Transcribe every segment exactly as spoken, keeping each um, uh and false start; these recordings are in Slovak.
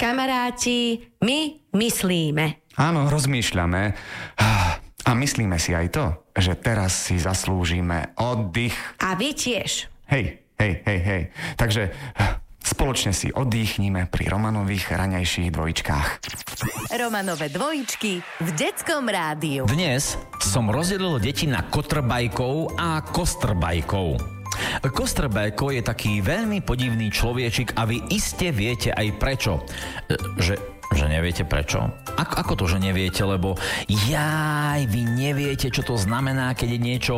kamaráti, my myslíme. Áno, rozmýšľame. A myslíme si aj to, že teraz si zaslúžime oddych. A vy tiež. Hej, hej, hej, hej. Takže spoločne si oddychnime pri Romanových raňajších dvojičkách. Romanové dvojičky v Detskom rádiu. Dnes som rozdelil deti na kotrbajkov a kostrbajkov. Kostrbajko je taký veľmi podivný človečik a vy iste viete aj prečo. Že... Že neviete prečo? Ako, ako to, že neviete? Lebo jaj, vy neviete, čo to znamená, keď je niečo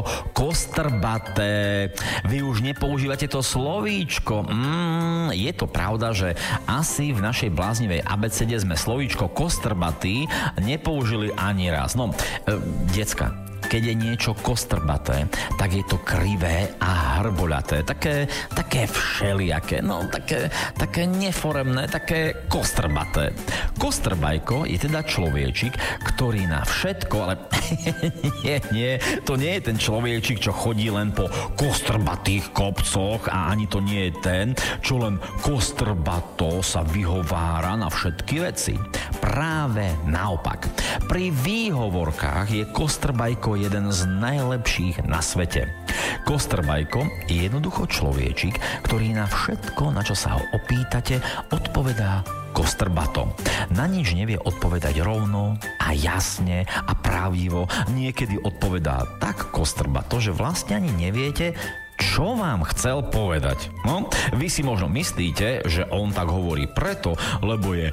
kostrbaté. Vy už nepoužívate to slovíčko. Mm, je to pravda, že asi v našej bláznivej abecede sme slovíčko kostrbatý nepoužili ani raz. No, e, decka, keď je niečo kostrbaté, tak je to krivé a hrboľaté. Také, také všelijaké, no také, také neforemné, také kostrbaté. Kostrbajko je teda človečik, ktorý na všetko, ale nie, nie, to nie je ten človečik, čo chodí len po kostrbatých kopcoch a ani to nie je ten, čo len kostrbato sa vyhovára na všetky veci. Práve naopak. Pri výhovorkách je kostrbajko jeden z najlepších na svete. Kostrbajko je jednoducho človečik, ktorý na všetko, na čo sa ho opýtate, odpovedá kostrbato. Na nič nevie odpovedať rovno a jasne a pravdivo. Niekedy odpovedá tak kostrbato, že vlastne ani neviete, čo vám chcel povedať. No, vy si možno myslíte, že on tak hovorí preto, lebo je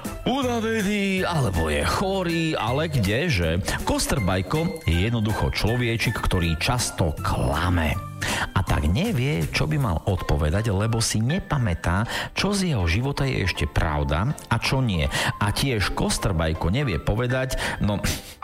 unavený, alebo je chorý, ale kdeže? Kostrbajko je jednoducho človečik, ktorý často klame. A tak nevie, čo by mal odpovedať, lebo si nepamätá, čo z jeho života je ešte pravda a čo nie. A tiež Kostrbajko nevie povedať, no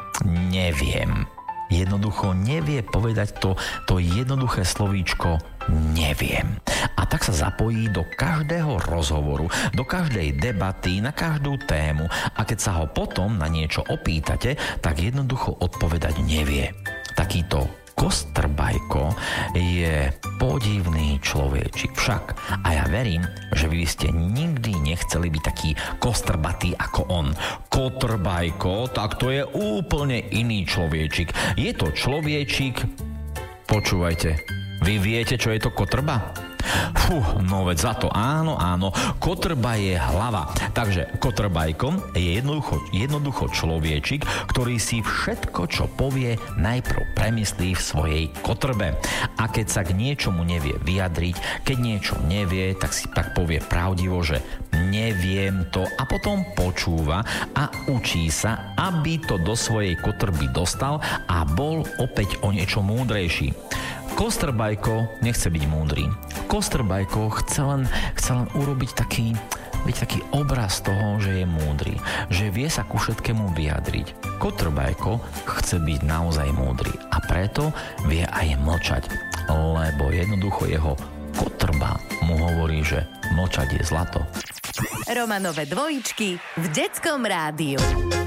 neviem. Jednoducho nevie povedať to, to jednoduché slovíčko neviem. A tak sa zapojí do každého rozhovoru, do každej debaty, na každú tému a keď sa ho potom na niečo opýtate, tak jednoducho odpovedať nevie. Takýto Kostrbajko je podivný človečik však a ja verím, že vy ste nikdy nechceli byť taký kostrbatý ako on. Kotrbajko, tak to je úplne iný človečik. Je to človečik... Počúvajte, vy viete, čo je to kotrba? Fú, no veď za to áno, áno, kotrba je hlava. Takže kotrbajko je jednoducho, jednoducho človečik, ktorý si všetko, čo povie, najprv premyslí v svojej kotrbe. A keď sa k niečomu nevie vyjadriť, keď niečo nevie, tak si tak povie pravdivo, že neviem to a potom počúva a učí sa, aby to do svojej kotrby dostal a bol opäť o niečo múdrejší. Kostrbajko nechce byť múdry. Kostrbajko chce len, chce len urobiť taký, byť taký obraz toho, že je múdry, že vie sa ku všetkému vyjadriť. Kotrbajko chce byť naozaj múdry a preto vie aj mlčať, lebo jednoducho jeho kotrba mu hovorí, že mlčať je zlato. Romanové dvojičky v Detskom rádiu.